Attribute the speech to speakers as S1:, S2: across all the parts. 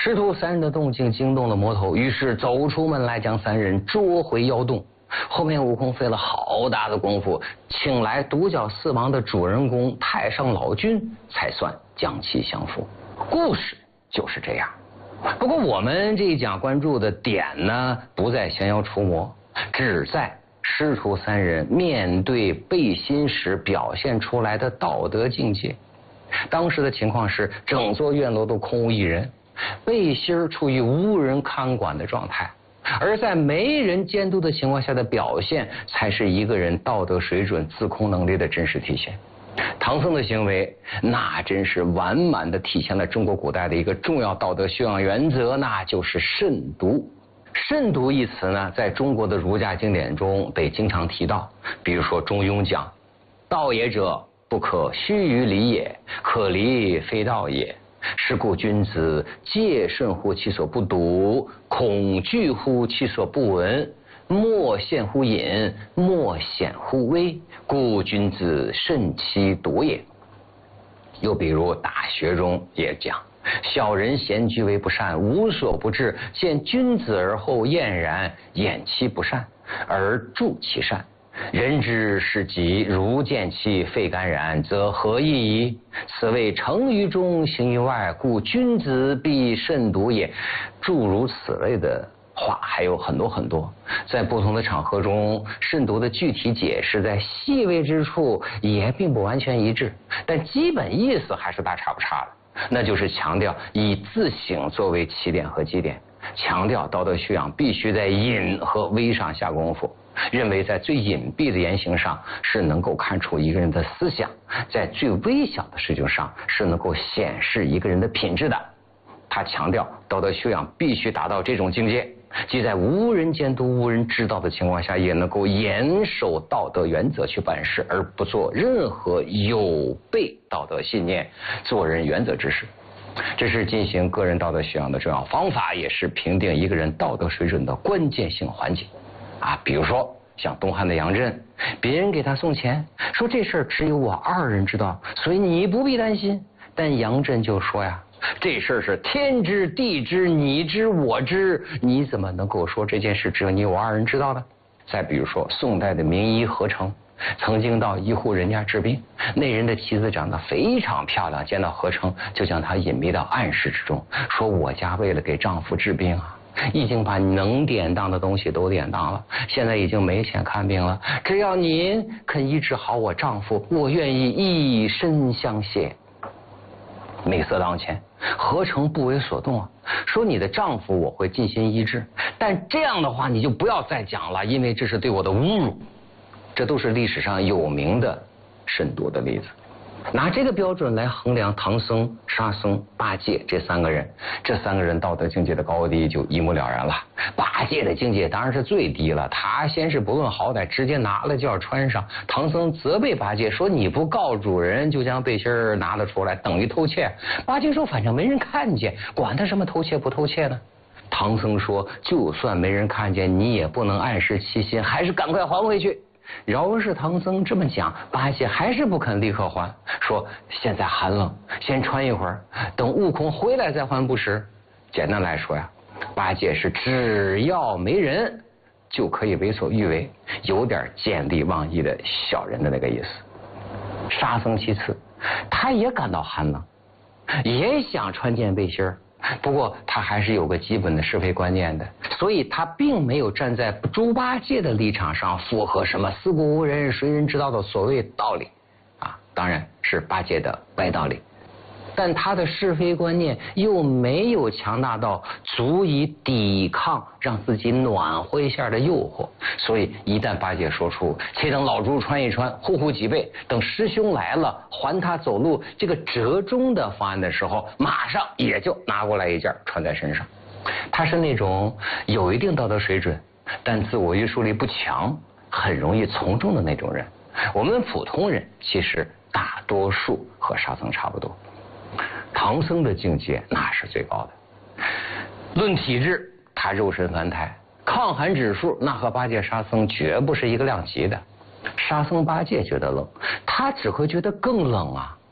S1: 师徒三人的动静惊动了魔头，于是走出门来将三人捉回妖洞。后面悟空费了好大的功夫，请来独角四王的主人公太上老君，才算将其降服。故事就是这样。不过我们这一讲关注的点呢，不在降妖除魔，只在师徒三人面对背心时表现出来的道德境界。当时的情况是，整座院楼都空无一人，背心处于无人看管的状态，而在没人监督的情况下的表现，才是一个人道德水准、自控能力的真实体现。唐僧的行为，那真是完满的体现了中国古代的一个重要道德修养原则，那就是慎独。慎独一词呢，在中国的儒家经典中被经常提到，比如说《中庸》讲：“道也者，不可虚于离也，可离非道也。是故君子戒慎乎其所不睹，恐惧乎其所不闻。莫陷乎隐，莫显乎微，故君子慎其独也。”又比如《大学》中也讲：“小人咸居为不善，无所不至。见君子而后厌然，掩其不善，而助其善。人之视己，如见其肺肝然，则何益矣？此谓成于中，行于外，故君子必慎独也。”诸如此类的话还有很多很多，在不同的场合中，慎独的具体解释在细微之处也并不完全一致，但基本意思还是大差不差的，那就是强调以自省作为起点和基点，强调道德修养必须在隐和微上下功夫，认为在最隐蔽的言行上是能够看出一个人的思想，在最微小的事情上是能够显示一个人的品质的。他强调道德修养必须达到这种境界，即在无人监督、无人指导的情况下，也能够严守道德原则去办事，而不做任何有悖道德信念、做人原则之事。这是进行个人道德修养的重要方法，也是评定一个人道德水准的关键性环节。比如说像东汉的杨震，别人给他送钱，说这事儿只有我二人知道，所以你不必担心。但杨震就说呀：“这事儿是天知地知，你知我知，你怎么能够说这件事只有你我二人知道呢？”再比如说宋代的名医何成，曾经到一户人家治病，那人的妻子长得非常漂亮，见到何成就将他隐秘到暗室之中，说：“我家为了给丈夫治病已经把能典当的东西都典当了，现在已经没钱看病了，只要您肯医治好我丈夫，我愿意以身相谢。”美色当前，何成不为所动说：“你的丈夫我会尽心医治，但这样的话你就不要再讲了，因为这是对我的侮辱。”这都是历史上有名的慎独的例子。拿这个标准来衡量唐僧、沙僧、八戒这三个人道德境界的高低就一目了然了。八戒的境界当然是最低了，他先是不论好歹，直接拿了就要穿上。唐僧责备八戒说：“你不告主人就将背心拿了出来，等于偷窃。”八戒说：“反正没人看见，管他什么偷窃不偷窃呢？”唐僧说：“就算没人看见，你也不能暗示其心，还是赶快还回去。”饶是唐僧这么讲，八戒还是不肯立刻还，说：“现在寒冷，先穿一会儿，等悟空回来再还不迟。”简单来说呀，八戒是只要没人就可以为所欲为，有点见利忘义的小人的那个意思。沙僧其次，他也感到寒冷，也想穿件背心，不过他还是有个基本的是非观念的，所以他并没有站在猪八戒的立场上附和什么“四顾无人，谁人知道”的所谓道理当然是八戒的歪道理。但他的是非观念又没有强大到足以抵抗让自己暖和一下的诱惑，所以一旦八戒说出“且等老猪穿一穿，护护脊背，等师兄来了还他走路”这个折中的方案的时候，马上也就拿过来一件穿在身上。他是那种有一定道德水准，但自我约束力不强，很容易从众的那种人。我们普通人其实大多数和沙僧差不多。唐僧的境界那是最高的，论体质他肉身凡胎，抗寒指数那和八戒沙僧绝不是一个量级的。沙僧八戒觉得冷，他只会觉得更冷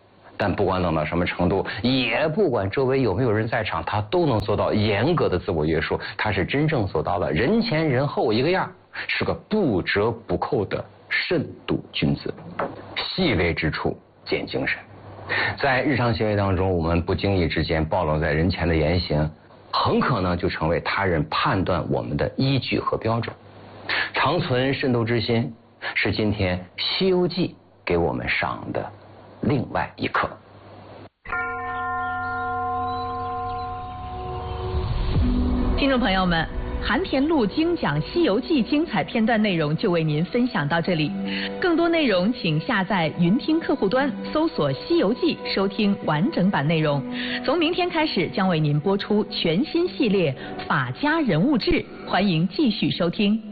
S1: 但不管冷到什么程度，也不管周围有没有人在场，他都能做到严格的自我约束。他是真正做到了人前人后一个样，是个不折不扣的慎独君子。细微之处见精神。在日常行为当中，我们不经意之间暴露在人前的言行，很可能就成为他人判断我们的依据和标准。常存慎独之心，是今天《西游记》给我们上的另外一课。
S2: 听众朋友们，韩田路精讲《西游记》精彩片段内容就为您分享到这里。更多内容请下载云听客户端，搜索《西游记》，收听完整版内容。从明天开始将为您播出全新系列《法家人物志》，欢迎继续收听。